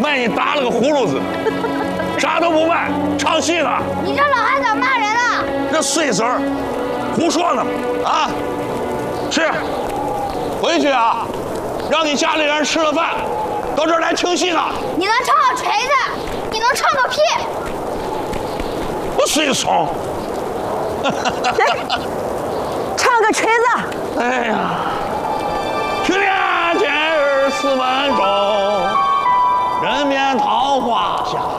卖你打了个呼噜子，啥都不卖，唱戏呢。 你这老汉咋骂人啊？ 这碎嘴儿，胡说呢啊！是，回去啊，让你家里人吃了饭，到这儿来听戏呢。 你能唱个锤子？你能唱个屁？ 我随从。 唱个锤子。 哎呀，去年见24万众，人面桃花下。